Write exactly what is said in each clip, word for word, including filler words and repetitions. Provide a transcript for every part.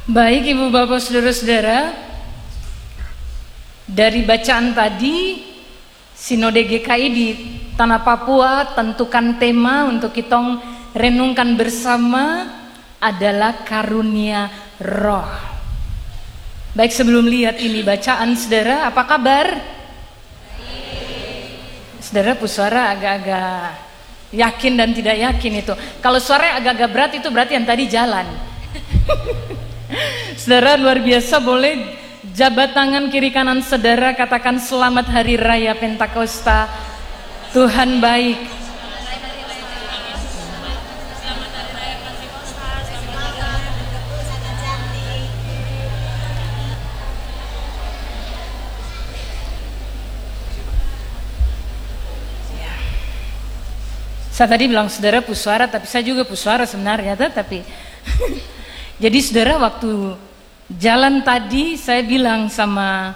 Baik Ibu Bapak Saudara-saudara, dari bacaan tadi Sinode G K I di Tanah Papua tentukan tema untuk kita renungkan bersama adalah karunia roh. Baik, sebelum lihat ini bacaan saudara, apa kabar? Saudara Pusara agak-agak yakin dan tidak yakin itu. Kalau suaranya agak-agak berat itu berarti yang tadi jalan. Saudara luar biasa, boleh jabat tangan kiri kanan saudara, katakan selamat hari raya Pentakosta. Tuhan baik. Saya tadi bilang saudara Pusara, tapi saya juga Pusara sebenarnya, tapi jadi saudara, waktu jalan tadi saya bilang sama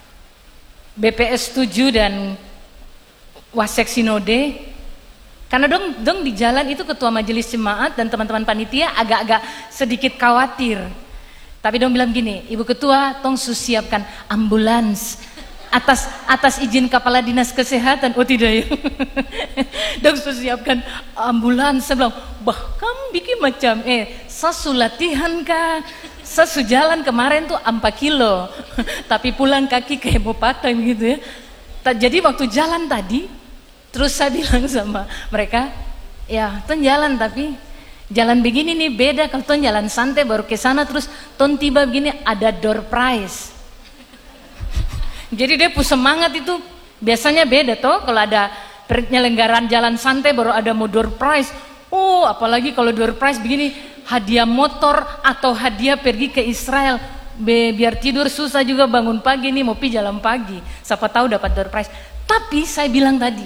B P S tujuh dan Wasek Sinode, karena dong, dong di jalan itu ketua majelis jemaat dan teman-teman panitia agak-agak sedikit khawatir. Tapi dong bilang gini, Ibu Ketua, tong siapkan ambulans atas atas izin kepala dinas kesehatan. Oh tidak ya. Dong siapkan ambulans. Saya bilang, bahkan bikin macam eh sasu latihan kah? Sasu jalan kemarin tuh empat kilo, tapi pulang kaki kayak mau patah gitu ya. Jadi waktu jalan tadi, terus saya bilang sama mereka, ya ton jalan tapi jalan begini nih beda kalau ton jalan santai baru ke sana terus ton tiba begini ada door prize. Jadi dia punya semangat itu biasanya beda toh, kalau ada penyelenggaraan jalan santai baru ada mau door prize. Oh, apalagi kalau door prize begini, hadiah motor atau hadiah pergi ke Israel. Be, biar tidur susah juga bangun pagi nih mau pi jalan pagi. Siapa tahu dapat door prize. Tapi saya bilang tadi,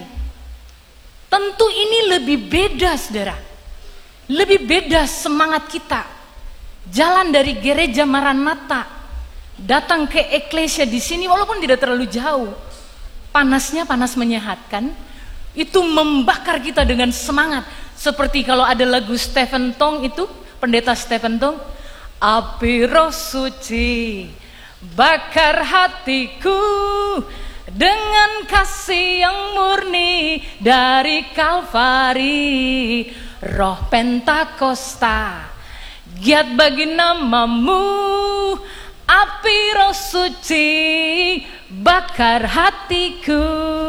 tentu ini lebih beda saudara. Lebih beda semangat kita. Jalan dari gereja Maranatha datang ke eklesia di sini walaupun tidak terlalu jauh. Panasnya panas menyehatkan. Itu membakar kita dengan semangat. Seperti kalau ada lagu Stephen Tong itu, pendeta Stephen Tong, api roh suci bakar hatiku dengan kasih yang murni dari Kalvari, roh Pentakosta giat bagi namamu, api roh suci bakar hatiku.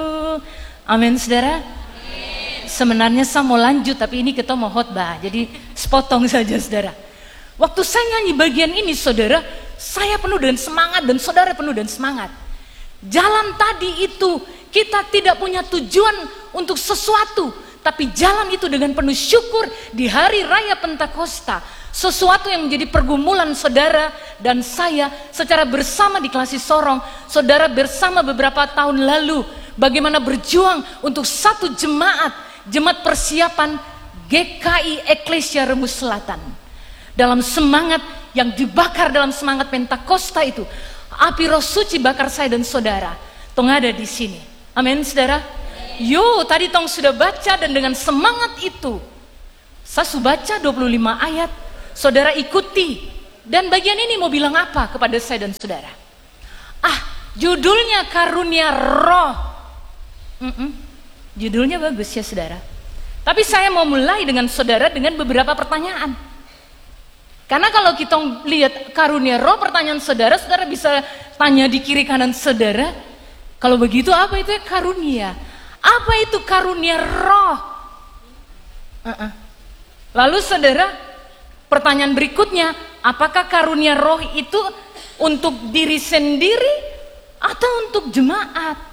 Amin saudara. Sebenarnya saya mau lanjut, tapi ini kita mau khotbah, jadi sepotong saja saudara. Waktu saya nyanyi bagian ini saudara, saya penuh dengan semangat dan saudara penuh dengan semangat. Jalan tadi itu kita tidak punya tujuan untuk sesuatu, tapi jalan itu dengan penuh syukur di hari raya Pentakosta. Sesuatu yang menjadi pergumulan saudara dan saya secara bersama di Klasi Sorong. Saudara bersama beberapa tahun lalu bagaimana berjuang untuk satu jemaat, jemaat persiapan G K I Eklesia Remus Selatan. Dalam semangat yang dibakar dalam semangat Pentakosta itu, api roh suci bakar saya dan saudara. Tong ada di sini. Amin saudara. Yo, tadi tong sudah baca dan dengan semangat itu saya sudah baca dua puluh lima ayat. Saudara ikuti. Dan bagian ini mau bilang apa kepada saya dan saudara? Ah, judulnya karunia roh. Mm-mm. Judulnya bagus ya saudara. Tapi saya mau mulai dengan saudara dengan beberapa pertanyaan. Karena kalau kita lihat karunia roh, pertanyaan saudara, saudara bisa tanya di kiri kanan saudara. Kalau begitu apa itu karunia? Apa itu karunia roh? Uh-uh. Lalu saudara, pertanyaan berikutnya, apakah karunia roh itu untuk diri sendiri atau untuk jemaat?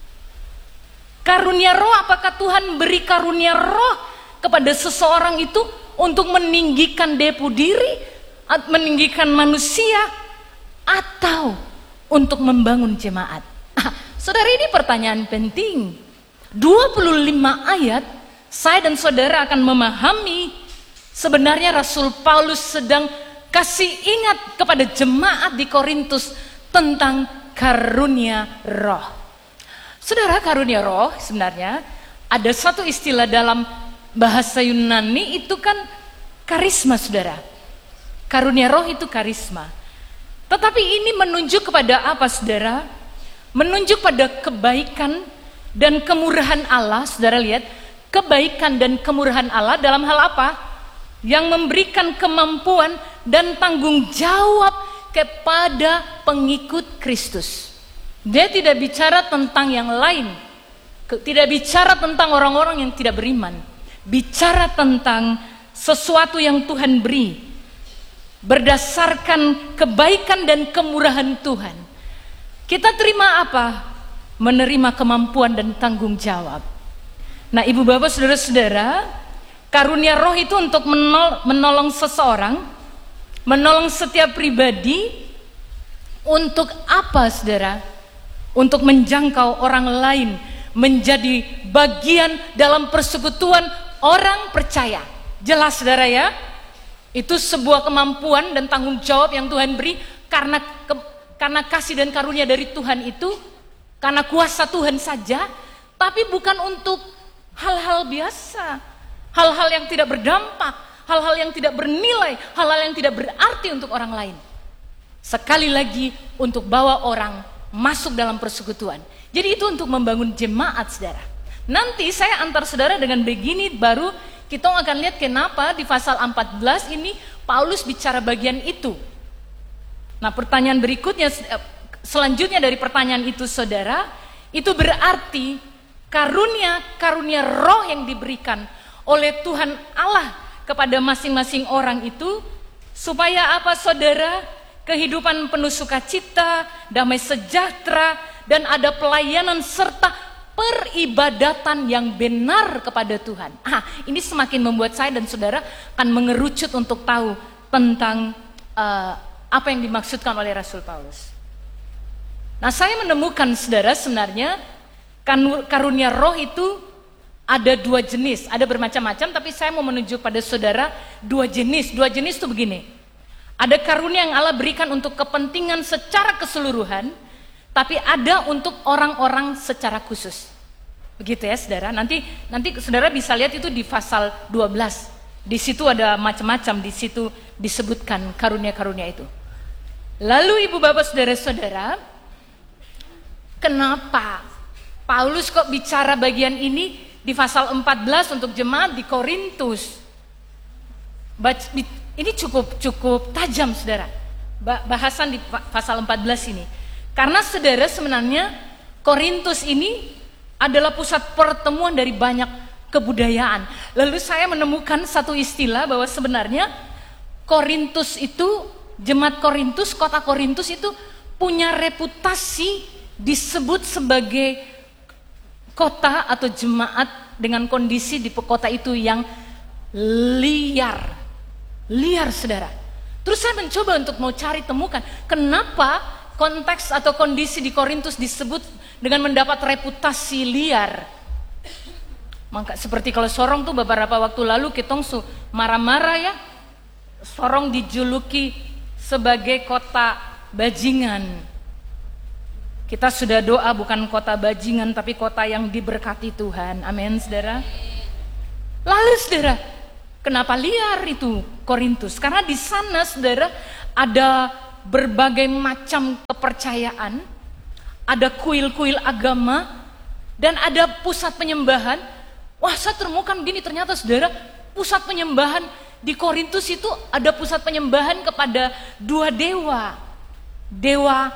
Karunia roh, apakah Tuhan beri karunia roh kepada seseorang itu untuk meninggikan depu diri, meninggikan manusia, atau untuk membangun jemaat? Ah, saudara, ini pertanyaan penting. dua puluh lima ayat, saya dan saudara akan memahami sebenarnya Rasul Paulus sedang kasih ingat kepada jemaat di Korintus tentang karunia roh. Saudara, karunia roh sebenarnya ada satu istilah dalam bahasa Yunani itu kan karisma saudara. Karunia roh itu karisma. Tetapi ini menunjuk kepada apa, saudara? Menunjuk pada kebaikan dan kemurahan Allah. Saudara lihat, kebaikan dan kemurahan Allah dalam hal apa? Yang memberikan kemampuan dan tanggung jawab kepada pengikut Kristus. Dia tidak bicara tentang yang lain, tidak bicara tentang orang-orang yang tidak beriman, bicara tentang sesuatu yang Tuhan beri berdasarkan kebaikan dan kemurahan Tuhan. Kita terima apa? Menerima kemampuan dan tanggung jawab. Nah, ibu bapak saudara-saudara, karunia roh itu untuk menol- menolong seseorang, menolong setiap pribadi. Untuk apa, saudara? Untuk menjangkau orang lain, menjadi bagian dalam persekutuan orang percaya. Jelas, saudara ya? Itu sebuah kemampuan dan tanggung jawab yang Tuhan beri karena ke, karena kasih dan karunia dari Tuhan itu, karena kuasa Tuhan saja, tapi bukan untuk hal-hal biasa, hal-hal yang tidak berdampak, hal-hal yang tidak bernilai, hal-hal yang tidak berarti untuk orang lain. Sekali lagi, untuk bawa orang masuk dalam persekutuan. Jadi itu untuk membangun jemaat, saudara. Nanti saya antar saudara dengan begini, baru kita akan lihat kenapa di pasal empat belas ini Paulus bicara bagian itu. Nah, pertanyaan berikutnya, selanjutnya dari pertanyaan itu, saudara, itu berarti karunia-karunia roh yang diberikan oleh Tuhan Allah kepada masing-masing orang itu, supaya apa, saudara? Kehidupan penuh sukacita, damai sejahtera, dan ada pelayanan serta peribadatan yang benar kepada Tuhan. Ah, ini semakin membuat saya dan saudara akan mengerucut untuk tahu tentang uh, apa yang dimaksudkan oleh Rasul Paulus. Nah, saya menemukan, saudara, sebenarnya karunia roh itu ada dua jenis, ada bermacam-macam, tapi saya mau menunjuk pada saudara dua jenis. Dua jenis itu begini. Ada karunia yang Allah berikan untuk kepentingan secara keseluruhan, tapi ada untuk orang-orang secara khusus. Begitu ya, saudara. Nanti nanti saudara bisa lihat itu di pasal dua belas. Di situ ada macam-macam, di situ disebutkan karunia-karunia itu. Lalu ibu bapak saudara-saudara, kenapa Paulus kok bicara bagian ini di pasal empat belas untuk jemaat di Korintus? Ini cukup cukup tajam, saudara, bahasan di pasal empat belas ini. Karena saudara, sebenarnya Korintus ini adalah pusat pertemuan dari banyak kebudayaan. Lalu saya menemukan satu istilah bahwa sebenarnya Korintus itu, jemaat Korintus, kota Korintus itu punya reputasi disebut sebagai kota atau jemaat dengan kondisi di kota itu yang liar. Liar, saudara. Terus saya mencoba untuk mau cari temukan kenapa konteks atau kondisi di Korintus disebut dengan mendapat reputasi liar. Maka seperti kalau Sorong tuh beberapa waktu lalu kitong su marah-marah ya, Sorong dijuluki sebagai kota bajingan. Kita sudah doa bukan kota bajingan tapi kota yang diberkati Tuhan. Amin, saudara. Lalu, saudara, kenapa liar itu Korintus? Karena di sana, saudara, ada berbagai macam kepercayaan, ada kuil-kuil agama, dan ada pusat penyembahan. Wah, saya temukan gini, ternyata, saudara, pusat penyembahan di Korintus itu ada pusat penyembahan kepada dua dewa, dewa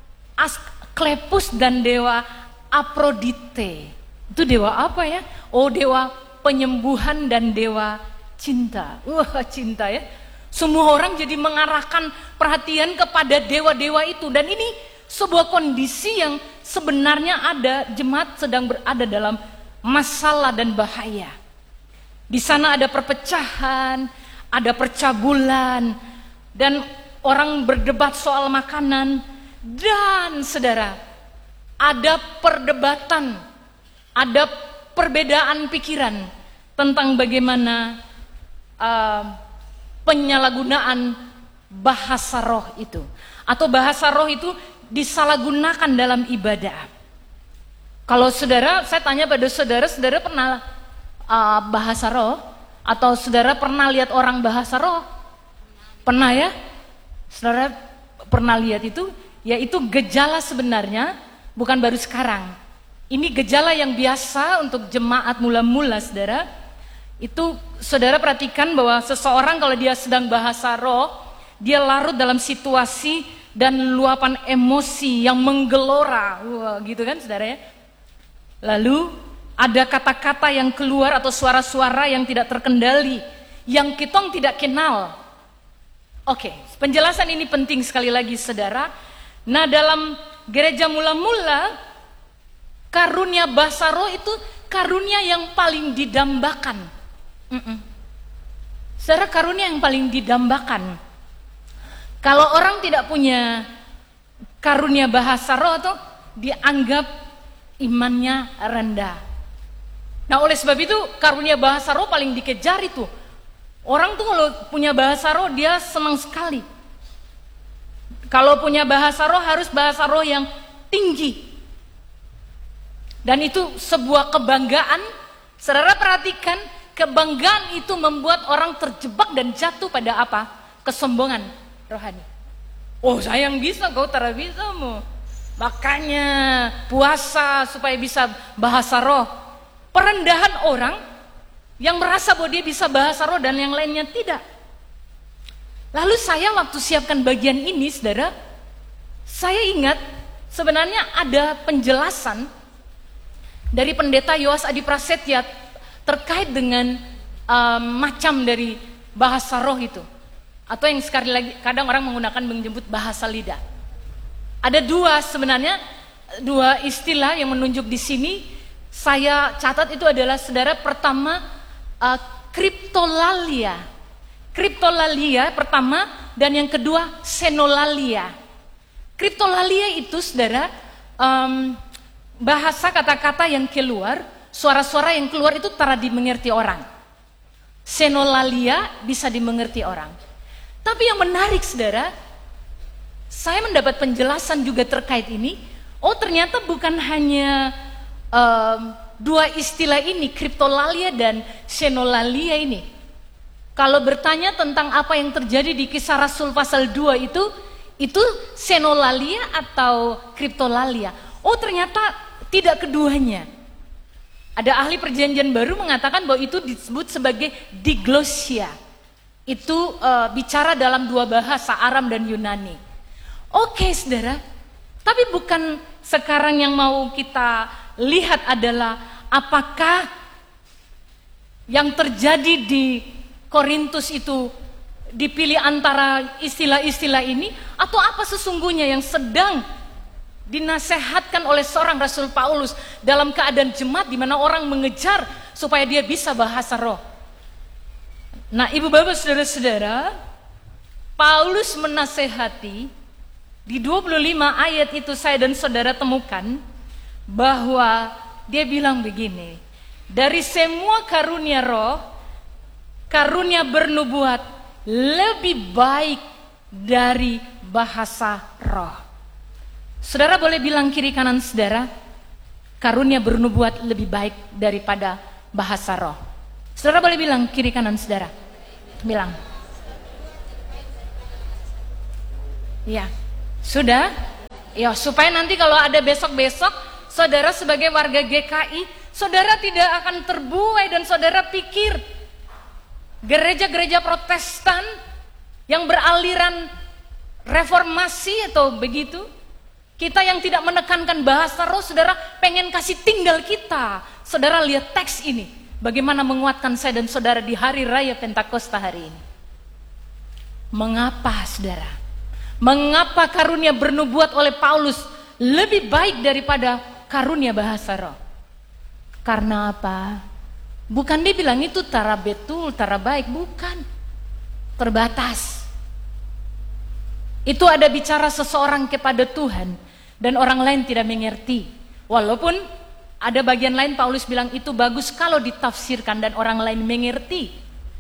Asklepus dan dewa Aphrodite. Itu dewa apa ya? Oh, dewa penyembuhan dan dewa cinta. Wah, cinta ya. Semua orang jadi mengarahkan perhatian kepada dewa-dewa itu. Dan ini sebuah kondisi yang sebenarnya ada, jemaat sedang berada dalam masalah dan bahaya. Di sana ada perpecahan, ada percabulan, dan orang berdebat soal makanan. Dan saudara, ada perdebatan, ada perbedaan pikiran tentang bagaimana uh, penyalahgunaan bahasa roh itu, atau bahasa roh itu disalahgunakan dalam ibadah. Kalau saudara, saya tanya pada saudara, saudara pernah uh, bahasa roh? Atau saudara pernah lihat orang bahasa roh? Pernah ya? Saudara pernah lihat itu? Yaitu gejala sebenarnya bukan baru sekarang. Ini gejala yang biasa untuk jemaat mula-mula, saudara. Itu saudara perhatikan bahwa seseorang kalau dia sedang bahasa roh, dia larut dalam situasi dan luapan emosi yang menggelora. Wah, gitu kan saudara ya? Lalu ada kata-kata yang keluar atau suara-suara yang tidak terkendali, yang kitong tidak kenal. Oke, penjelasan ini penting sekali lagi saudara. Nah, dalam gereja mula-mula, karunia bahasa roh itu karunia yang paling didambakan. Mm-mm. Saudara, karunia yang paling didambakan. Kalau orang tidak punya karunia bahasa roh itu dianggap imannya rendah. Nah, oleh sebab itu karunia bahasa roh paling dikejar itu. Orang tuh kalau punya bahasa roh dia senang sekali. Kalau punya bahasa roh harus bahasa roh yang tinggi. Dan itu sebuah kebanggaan. Saudara perhatikan, kebanggaan itu membuat orang terjebak dan jatuh pada apa? Kesombongan rohani. Oh, saya yang bisa, kau tak bisa mu. Makanya puasa supaya bisa bahasa roh. Perendahan orang yang merasa bahwa dia bisa bahasa roh dan yang lainnya tidak. Lalu saya waktu siapkan bagian ini, saudara, saya ingat sebenarnya ada penjelasan dari pendeta Yoas Adi Prasetya terkait dengan um, macam dari bahasa roh itu, atau yang sekali lagi kadang orang menggunakan menyebut bahasa lidah. Ada dua sebenarnya, dua istilah yang menunjuk di sini. Saya catat itu adalah saudara, pertama uh, kriptolalia, kriptolalia pertama, dan yang kedua senolalia. Kriptolalia itu saudara um, bahasa kata-kata yang keluar, suara-suara yang keluar itu tak dimengerti orang. Senolalia bisa dimengerti orang. Tapi yang menarik saudara, saya mendapat penjelasan juga terkait ini. Oh, ternyata bukan hanya um, dua istilah ini, kriptolalia dan senolalia ini. Kalau bertanya tentang apa yang terjadi di Kisah Rasul pasal dua itu, itu senolalia atau kriptolalia. Oh, ternyata tidak keduanya. Ada ahli perjanjian baru mengatakan bahwa itu disebut sebagai diglosia. Itu uh, bicara dalam dua bahasa, Aram dan Yunani. Oke, saudara. Tapi bukan sekarang yang mau kita lihat adalah apakah yang terjadi di Korintus itu dipilih antara istilah-istilah ini, atau apa sesungguhnya yang sedang dinasehatkan oleh seorang Rasul Paulus dalam keadaan jemaat di mana orang mengejar supaya dia bisa bahasa roh. Nah, ibu bapak saudara-saudara, Paulus menasehati di dua puluh lima ayat itu saya dan saudara temukan bahwa dia bilang begini, dari semua karunia roh, karunia bernubuat lebih baik dari bahasa roh. Saudara boleh bilang kiri kanan saudara, karunia bernubuat lebih baik daripada bahasa roh. Saudara boleh bilang kiri kanan saudara. Bilang. Ya, sudah. Ya, supaya nanti kalau ada besok-besok, saudara sebagai warga G K I, saudara tidak akan terbuai dan saudara pikir gereja-gereja Protestan yang beraliran reformasi atau begitu, kita yang tidak menekankan bahasa roh, saudara pengen kasih tinggal kita. Saudara lihat teks ini, bagaimana menguatkan saya dan saudara di hari raya Pentakosta hari ini. Mengapa saudara? Mengapa karunia bernubuat oleh Paulus lebih baik daripada karunia bahasa roh? Karena apa? Bukan dia bilang itu tara betul, tara baik, bukan. Terbatas. Itu ada bicara seseorang kepada Tuhan dan orang lain tidak mengerti. Walaupun ada bagian lain Paulus bilang itu bagus kalau ditafsirkan dan orang lain mengerti.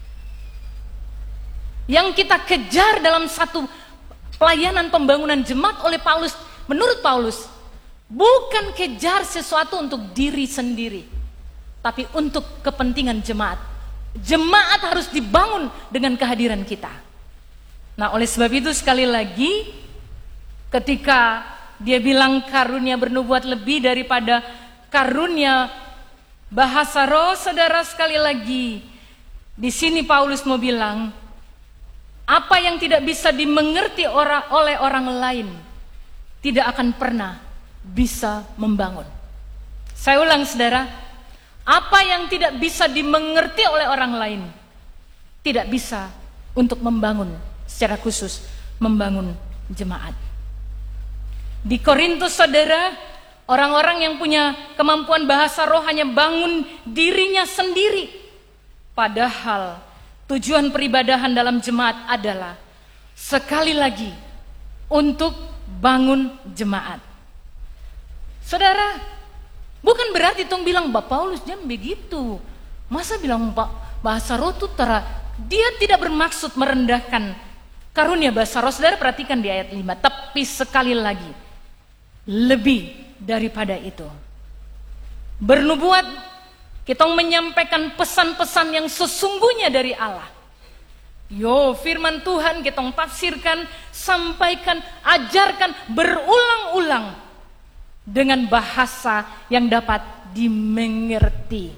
Yang kita kejar dalam satu pelayanan pembangunan jemaat oleh Paulus, menurut Paulus, bukan kejar sesuatu untuk diri sendiri, tapi untuk kepentingan jemaat. Jemaat harus dibangun dengan kehadiran kita. Nah, oleh sebab itu sekali lagi ketika dia bilang karunia bernubuat lebih daripada karunia bahasa roh, saudara, sekali lagi di sini Paulus mau bilang apa yang tidak bisa dimengerti orang, oleh orang lain tidak akan pernah bisa membangun. Saya ulang, saudara, apa yang tidak bisa dimengerti oleh orang lain tidak bisa untuk membangun, secara khusus membangun jemaat. Di Korintus, saudara, orang-orang yang punya kemampuan bahasa roh hanya bangun dirinya sendiri. Padahal tujuan peribadahan dalam jemaat adalah sekali lagi untuk bangun jemaat. Saudara, bukan berarti tong bilang Bapak Paulus jangan begitu. Masa bilang Pak bahasa roh itu tera, dia tidak bermaksud merendahkan karunia bahasa roh. Saudara perhatikan di ayat lima, tapi sekali lagi lebih daripada itu. Bernubuat, kita menyampaikan pesan-pesan yang sesungguhnya dari Allah. Yo, firman Tuhan kita tafsirkan, sampaikan, ajarkan berulang-ulang dengan bahasa yang dapat dimengerti.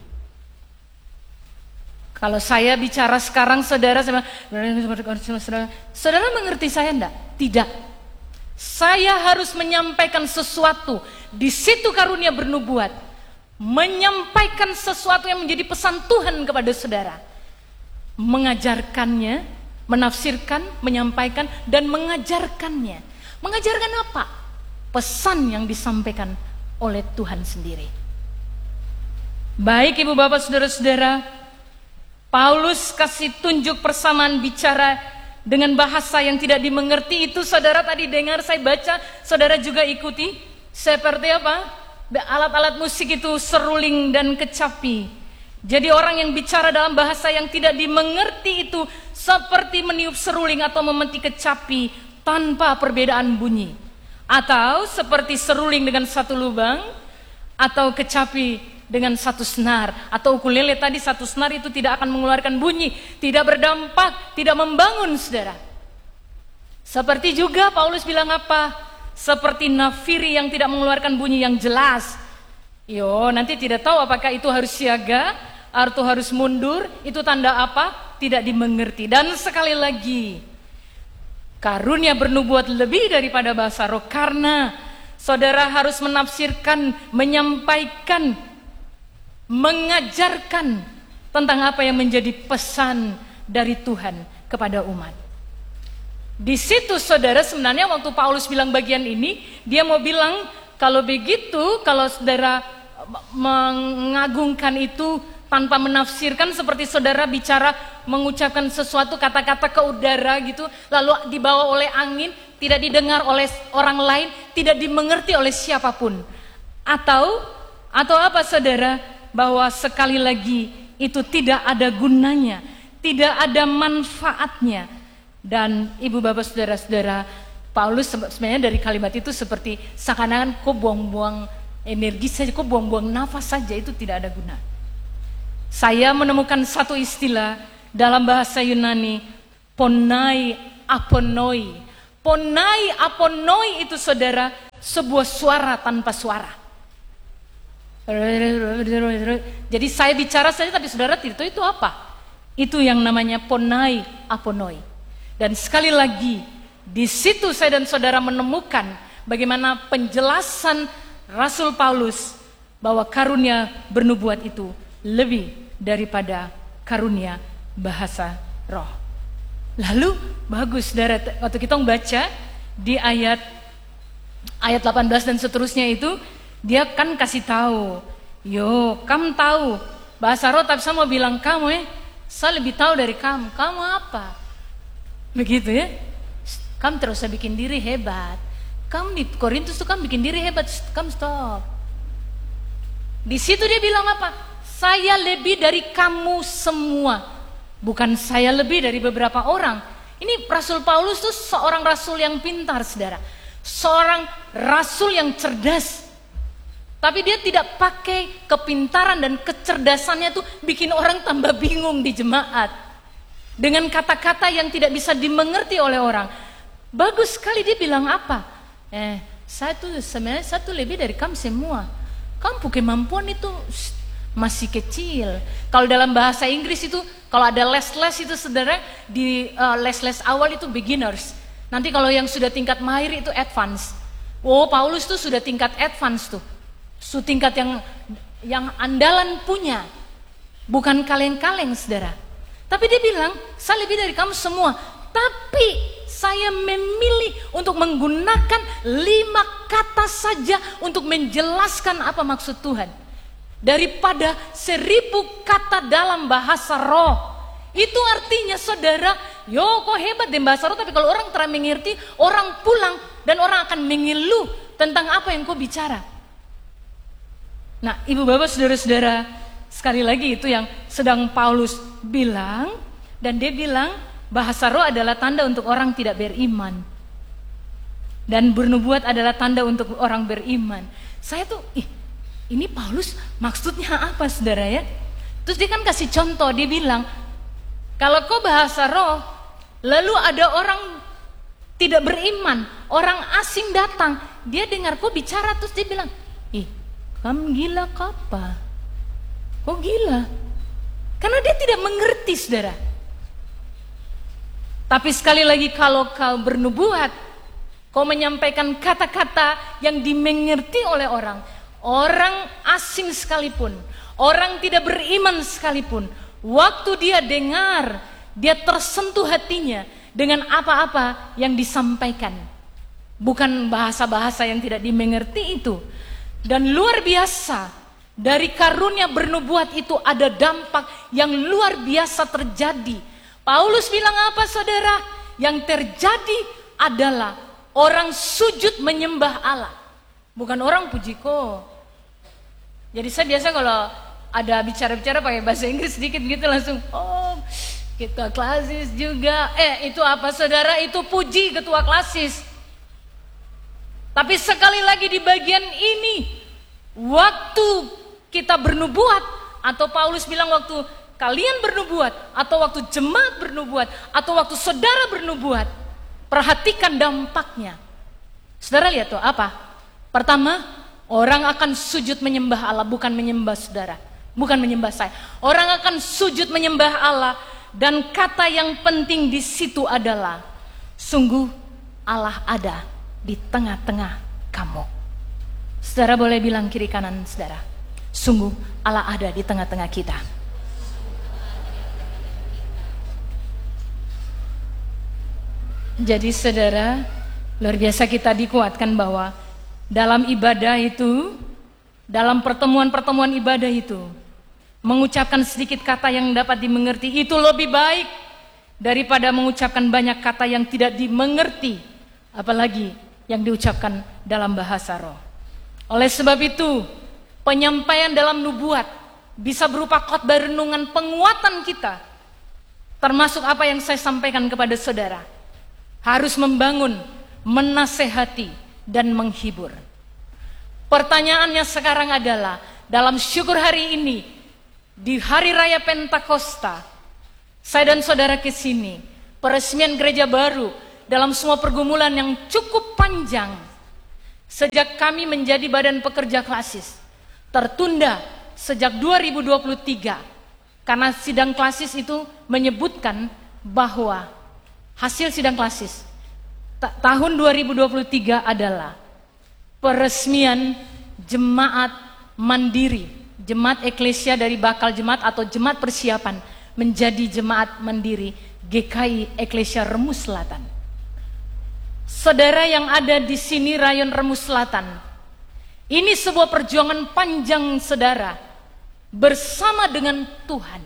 Kalau saya bicara sekarang, saudara, saudara, saudara mengerti saya enggak? Tidak. Saya harus menyampaikan sesuatu. Di situ karunia bernubuat, menyampaikan sesuatu yang menjadi pesan Tuhan kepada saudara, mengajarkannya, menafsirkan, menyampaikan, dan mengajarkannya. Mengajarkan apa? Pesan yang disampaikan oleh Tuhan sendiri. Baik ibu bapak saudara-saudara, Paulus kasih tunjuk persamaan bicara dengan bahasa yang tidak dimengerti itu. Saudara tadi dengar saya baca, saudara juga ikuti. Seperti apa? Alat-alat musik itu seruling dan kecapi. Jadi orang yang bicara dalam bahasa yang tidak dimengerti itu seperti meniup seruling atau memetik kecapi tanpa perbedaan bunyi. Atau seperti seruling dengan satu lubang, atau kecapi dengan satu senar, atau ukulele tadi satu senar itu tidak akan mengeluarkan bunyi, tidak berdampak, tidak membangun, saudara. Seperti juga Paulus bilang apa? Seperti nafiri yang tidak mengeluarkan bunyi yang jelas. Yo, nanti tidak tahu apakah itu harus siaga atau harus mundur, itu tanda apa? Tidak dimengerti. Dan sekali lagi, karunia bernubuat lebih daripada bahasa roh, karena saudara harus menafsirkan, menyampaikan, mengajarkan tentang apa yang menjadi pesan dari Tuhan kepada umat. Di situ saudara, sebenarnya waktu Paulus bilang bagian ini, dia mau bilang kalau begitu, kalau saudara mengagungkan itu tanpa menafsirkan, seperti saudara bicara mengucapkan sesuatu kata-kata ke udara gitu, lalu dibawa oleh angin, tidak didengar oleh orang lain, tidak dimengerti oleh siapapun. Atau atau apa saudara? Bahwa sekali lagi itu tidak ada gunanya, tidak ada manfaatnya. Dan ibu bapak saudara-saudara, Paulus sebenarnya dari kalimat itu seperti seakan-akan kok buang-buang energi saja, kok buang-buang nafas saja, itu tidak ada guna. Saya menemukan satu istilah dalam bahasa Yunani, ponai aponoi. Ponai aponoi itu saudara sebuah suara tanpa suara. Jadi saya bicara saja tapi saudara tidak tahu itu apa. Itu yang namanya ponai aponoi. Dan sekali lagi di situ saya dan saudara menemukan bagaimana penjelasan Rasul Paulus bahwa karunia bernubuat itu lebih daripada karunia bahasa roh. Lalu bagus saudara, waktu kita membaca di ayat ayat delapan belas dan seterusnya itu, dia kan kasih tahu, yo, kamu tahu bahasa roh, tapi saya mau bilang kamu ya, saya lebih tahu dari kamu. Kamu apa? Begitu ya. Kamu terus bikin diri hebat. Kamu di Korintus tuh kamu bikin diri hebat. Kamu stop. Di situ dia bilang apa? Saya lebih dari kamu semua. Bukan saya lebih dari beberapa orang. Ini Rasul Paulus tuh seorang rasul yang pintar, saudara. Seorang rasul yang cerdas. Tapi dia tidak pakai kepintaran dan kecerdasannya tuh bikin orang tambah bingung di jemaat. dengan kata-kata yang tidak bisa dimengerti oleh orang. Bagus sekali dia bilang apa? Eh, satu sebenarnya satu lebih dari kamu semua. Kamu punya kemampuan itu masih kecil. Kalau dalam bahasa Inggris itu, kalau ada les-les itu saudara, di uh, les-les awal itu beginners. Nanti kalau yang sudah tingkat mahir itu advance. Oh, Paulus tuh sudah tingkat advance tuh. Su tingkat yang yang andalan punya. Bukan kaleng-kaleng saudara. Tapi dia bilang, saya lebih dari kamu semua. Tapi saya memilih untuk menggunakan lima kata saja untuk menjelaskan apa maksud Tuhan. Daripada seribu kata dalam bahasa roh. Itu artinya saudara, yo kok hebat di bahasa roh, tapi kalau orang terang mengerti, orang pulang dan orang akan mengeluh tentang apa yang kau bicara. Nah, ibu bapak saudara-saudara, sekali lagi itu yang sedang Paulus bilang, dan dia bilang bahasa roh adalah tanda untuk orang tidak beriman. Dan bernubuat adalah tanda untuk orang beriman. Saya tuh, ih, ini Paulus maksudnya apa saudara ya? Terus dia kan kasih contoh, dia bilang, kalau kau bahasa roh, lalu ada orang tidak beriman, orang asing datang, dia dengar kau bicara, terus dia bilang, ih, kamu gila apa? Kok gila? Karena dia tidak mengerti saudara. Tapi sekali lagi kalau kau bernubuat, kau menyampaikan kata-kata yang dimengerti oleh orang, orang asing sekalipun, orang tidak beriman sekalipun, waktu dia dengar, dia tersentuh hatinya dengan apa-apa yang disampaikan. Bukan bahasa-bahasa yang tidak dimengerti itu. Dan luar biasa, dari karunia bernubuat itu ada dampak yang luar biasa terjadi. Paulus bilang apa saudara? Yang terjadi adalah orang sujud menyembah Allah. Bukan orang puji ko. Jadi saya biasa kalau ada bicara-bicara pakai bahasa Inggris sedikit gitu langsung, oh ketua klasis juga. Eh itu apa saudara? Itu puji ketua klasis. Tapi sekali lagi di bagian ini, waktu kita bernubuat, atau Paulus bilang waktu kalian bernubuat, atau waktu jemaat bernubuat, atau waktu saudara bernubuat, perhatikan dampaknya. Saudara lihat tuh apa? Pertama, orang akan sujud menyembah Allah, bukan menyembah saudara, bukan menyembah saya. Orang akan sujud menyembah Allah, dan kata yang penting di situ adalah, sungguh Allah ada di tengah-tengah kamu. Saudara boleh bilang kiri kanan saudara, sungguh Allah ada di tengah-tengah kita. Jadi saudara, luar biasa kita dikuatkan bahwa dalam ibadah itu, dalam pertemuan-pertemuan ibadah itu, mengucapkan sedikit kata yang dapat dimengerti itu lebih baik daripada mengucapkan banyak kata yang tidak dimengerti, apalagi yang diucapkan dalam bahasa roh. Oleh sebab itu, penyampaian dalam nubuat bisa berupa khotbah renungan penguatan kita, termasuk apa yang saya sampaikan kepada saudara, harus membangun, menasehati, dan menghibur. Pertanyaannya sekarang adalah, dalam syukur hari ini, di hari raya Pentakosta, saya dan saudara ke sini, peresmian gereja baru, dalam semua pergumulan yang cukup panjang, sejak kami menjadi badan pekerja klasis, tertunda sejak dua ribu dua puluh tiga, karena sidang klasis itu menyebutkan bahwa hasil sidang klasis tahun dua ribu dua puluh tiga adalah peresmian jemaat mandiri, jemaat eklesia dari bakal jemaat atau jemaat persiapan menjadi jemaat mandiri G K I Eklesia Remus Selatan. Saudara yang ada di sini rayon Remus Selatan, ini sebuah perjuangan panjang saudara bersama dengan Tuhan.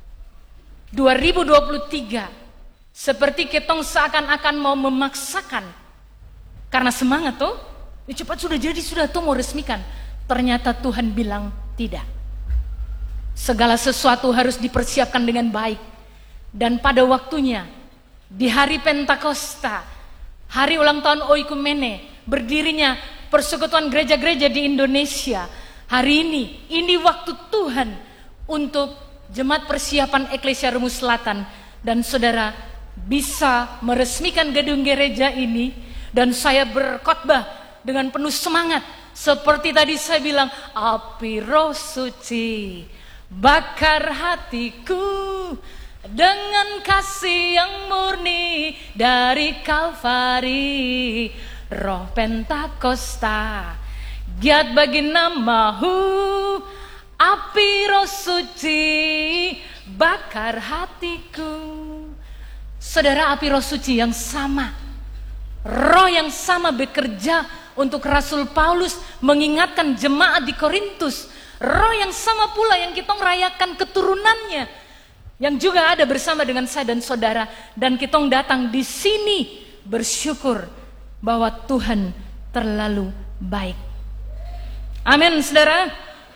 dua ribu dua puluh tiga seperti ketong seakan-akan mau memaksakan karena semangat tuh, ya cepat sudah jadi, sudah tuh mau resmikan. Ternyata Tuhan bilang tidak. Segala sesuatu harus dipersiapkan dengan baik, dan pada waktunya di hari Pentakosta, hari ulang tahun Oikumene, berdirinya persekutuan gereja-gereja di Indonesia. Hari ini, ini waktu Tuhan untuk jemaat persiapan Eklesia Remus Selatan dan saudara bisa meresmikan gedung gereja ini, dan saya berkhotbah dengan penuh semangat seperti tadi saya bilang, api Roh Suci bakar hatiku dengan kasih yang murni dari Kalvari. Roh Pentakosta giat bagi namamu, api Roh Suci bakar hatiku. Saudara, api Roh Suci yang sama, roh yang sama bekerja untuk Rasul Paulus mengingatkan jemaat di Korintus. Roh yang sama pula yang kita rayakan keturunannya, yang juga ada bersama dengan saya dan saudara. Dan kita datang di sini bersyukur bahwa Tuhan terlalu baik. Amin, saudara.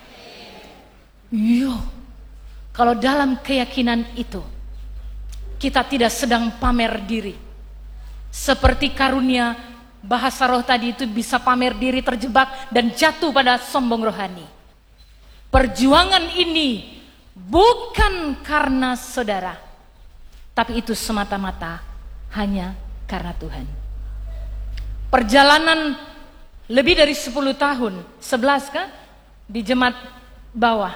Yo, kalau dalam keyakinan itu kita tidak sedang pamer diri, seperti karunia bahasa roh tadi itu bisa pamer diri, terjebak dan jatuh pada sombong rohani. Perjuangan ini bukan karena saudara, tapi itu semata-mata hanya karena Tuhan. Perjalanan lebih dari sepuluh tahun, sebelas kan? Di jemaat bawah.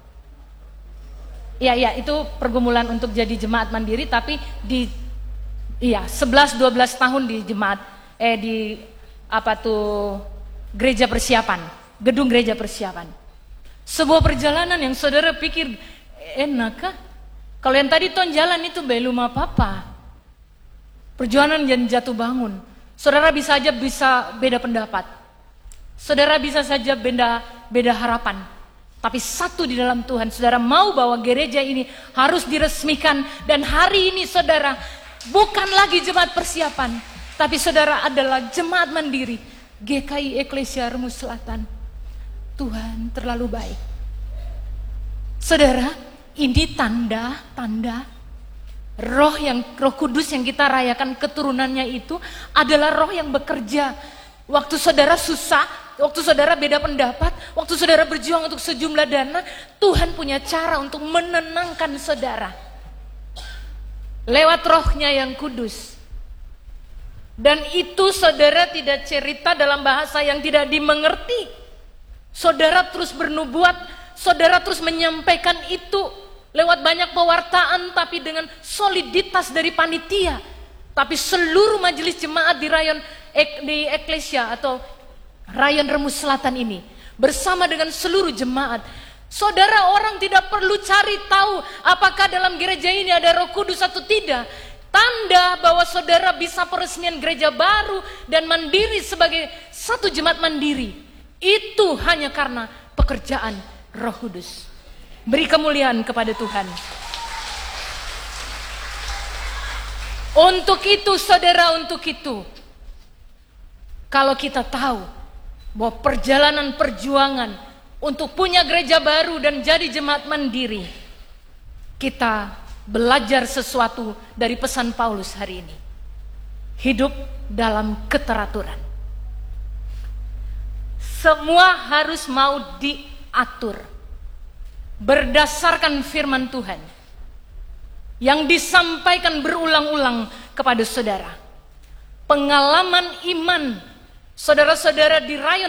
Iya, iya, itu pergumulan untuk jadi jemaat mandiri, tapi di iya, sebelas dua belas tahun di jemaat eh di apa tuh gereja persiapan, gedung gereja persiapan. Sebuah perjalanan yang saudara pikir enak kah? Kalau yang tadi ton jalan itu belum apa-apa. Perjuangan yang jatuh bangun. Saudara bisa saja bisa beda pendapat. Saudara bisa saja beda beda harapan. Tapi satu di dalam Tuhan, saudara mau bahwa gereja ini harus diresmikan. Dan hari ini saudara bukan lagi jemaat persiapan, tapi saudara adalah jemaat mandiri G K I Eklesia Remus Selatan. Tuhan terlalu baik. Saudara, ini tanda-tanda roh yang Roh Kudus yang kita rayakan keturunannya itu adalah roh yang bekerja. Waktu saudara susah, waktu saudara beda pendapat, waktu saudara berjuang untuk sejumlah dana, Tuhan punya cara untuk menenangkan saudara lewat rohnya yang kudus. Dan itu saudara tidak cerita dalam bahasa yang tidak dimengerti. Saudara terus bernubuat, saudara terus menyampaikan itu lewat banyak pewartaan, tapi dengan soliditas dari panitia. Tapi seluruh majelis jemaat di rayon di Eklesia atau rayon Remus Selatan ini bersama dengan seluruh jemaat. Saudara, orang tidak perlu cari tahu apakah dalam gereja ini ada Roh Kudus atau tidak. Tanda bahwa saudara bisa peresmian gereja baru dan mandiri sebagai satu jemaat mandiri, itu hanya karena pekerjaan Roh Kudus. Beri kemuliaan kepada Tuhan. Untuk itu saudara, untuk itu kalau kita tahu bahwa perjalanan perjuangan untuk punya gereja baru dan jadi jemaat mandiri, kita belajar sesuatu dari pesan Paulus hari ini. Hidup dalam keteraturan. Semua harus mau diatur berdasarkan firman Tuhan yang disampaikan berulang-ulang kepada saudara. Pengalaman iman saudara-saudara di rayon